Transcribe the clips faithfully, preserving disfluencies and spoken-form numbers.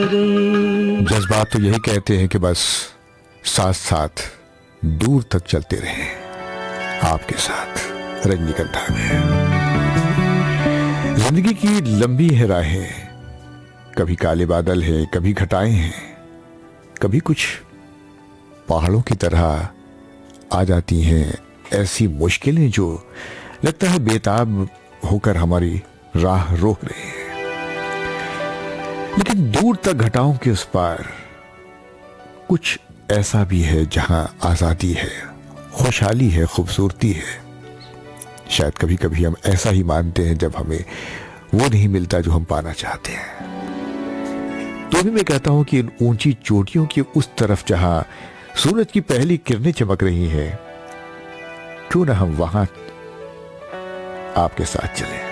जज्बात तो यही कहते हैं कि बस साथ साथ दूर तक चलते रहें आपके साथ रजनीगंधा में। जिंदगी की लंबी है राहें, कभी काले बादल है, कभी घटाएं हैं, कभी कुछ पहाड़ों की तरह आ जाती हैं ऐसी मुश्किलें जो लगता है बेताब होकर हमारी राह रोक रही हैं। लेकिन दूर तक घटाओं के उस पार कुछ ऐसा भी है जहां आजादी है, खुशहाली है, खूबसूरती है। शायद कभी कभी हम ऐसा ही मानते हैं जब हमें वो नहीं मिलता जो हम पाना चाहते हैं। तो भी मैं कहता हूं कि इन ऊंची चोटियों की उस तरफ जहां सूरज की पहली किरणें चमक रही हैं, क्यों ना हम वहां आपके साथ चलें।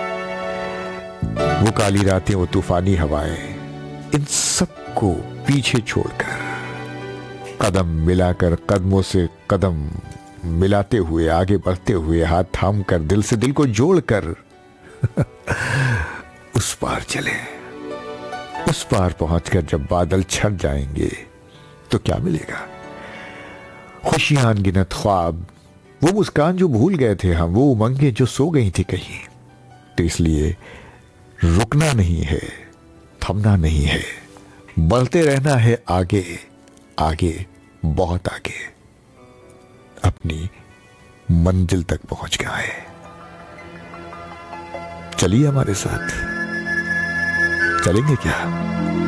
वो काली रातें, वो तूफानी हवाएं, इन सबको पीछे छोड़कर कदम मिलाकर, कदमों से कदम मिलाते हुए, आगे बढ़ते हुए, हाथ थाम कर, दिल से दिल को जोड़कर उस पार चले। उस पार पहुंचकर जब बादल छट जाएंगे तो क्या मिलेगा? खुशियां अनगिनत, ख्वाब, वो मुस्कान जो भूल गए थे हम, वो उमंगें जो सो गई थी कहीं। तो इसलिए रुकना नहीं है, थमना नहीं है, बढ़ते रहना है आगे, आगे, बहुत आगे, अपनी मंजिल तक पहुंच गए। चलिए हमारे साथ, चलेंगे क्या?